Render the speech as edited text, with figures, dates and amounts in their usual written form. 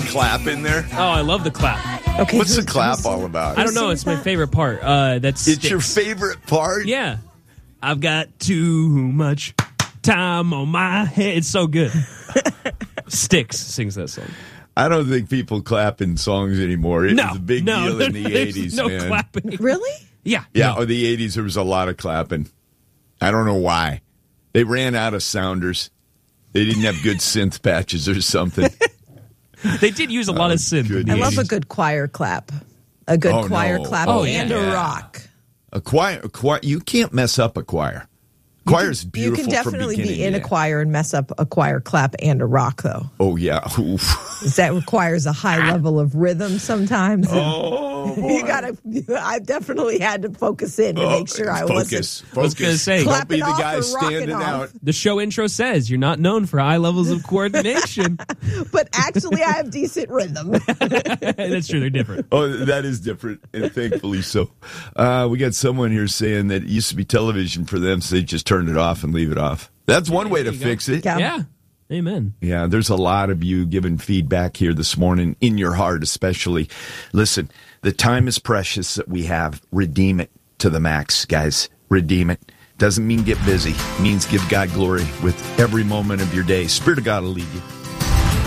clap in there? Oh, I love the clap. Okay, What's the clap all about? I don't know. It's my favorite part. It's your favorite part? Yeah. I've got too much time on my head. It's so good. Styx sings that song. I don't think people clap in songs anymore. It was a big deal in the 80s, no man. clapping. Really? Yeah. Yeah, in the 80s, there was a lot of clapping. I don't know why. They ran out of sounders. They didn't have good synth patches or something. They did use a lot of synth. goodness. I love a good choir clap. A good choir clap and a rock. A choir, you can't mess up a choir. Choir's beautiful. You can definitely from be in a choir and mess up a choir clap and a rock, though. Oh, yeah. That requires a high level of rhythm sometimes. Oh, boy. I definitely had to focus in to make sure I wasn't. I was going to say, don't be the clapping guy off or standing rocking out. off. the show intro says you're not known for high levels of coordination. But actually, I have decent rhythm. That's true. They're different. Oh, that is different, and thankfully so. We got someone here saying that it used to be television for them, so they just turned it off and leave it off. That's one way to fix it. Yeah. Amen. Yeah, there's a lot of you giving feedback here this morning, in your heart especially. Listen, the time is precious that we have. Redeem it to the max, guys. Redeem it. Doesn't mean get busy. It means give God glory with every moment of your day. Spirit of God will lead you.